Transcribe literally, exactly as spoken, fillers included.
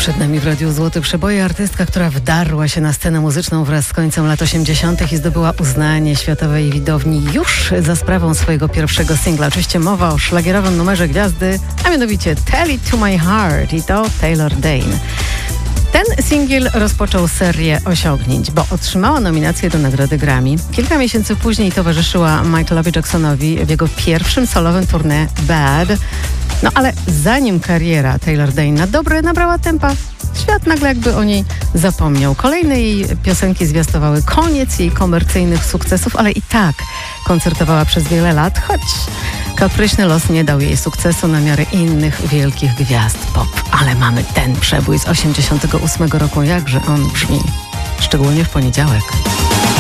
Przed nami w Radiu Złoty Przeboje artystka, która wdarła się na scenę muzyczną wraz z końcem lat osiemdziesiątych i zdobyła uznanie światowej widowni już za sprawą swojego pierwszego singla. Oczywiście mowa o szlagierowym numerze gwiazdy, a mianowicie Tell It To My Heart i to Taylor Dayne. Ten singiel rozpoczął serię osiągnięć, bo otrzymała nominację do nagrody Grammy. Kilka miesięcy później towarzyszyła Michaelowi Jacksonowi w jego pierwszym solowym tournée Bad. No ale zanim kariera Taylor Dayne na dobre nabrała tempa, świat nagle jakby o niej zapomniał. Kolejne jej piosenki zwiastowały koniec jej komercyjnych sukcesów, ale i tak koncertowała przez wiele lat, choć kapryśny los nie dał jej sukcesu na miarę innych wielkich gwiazd pop. Ale mamy ten przebój z osiemdziesiątego ósmego roku, jakże on brzmi, szczególnie w poniedziałek.